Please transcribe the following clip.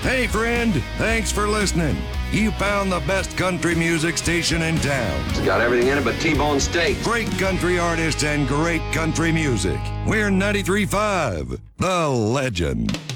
Hey, friend, thanks for listening. You found the best country music station in town. It's got everything in it but T-bone steak. Great country artists and great country music. We're 93.5, The Legend.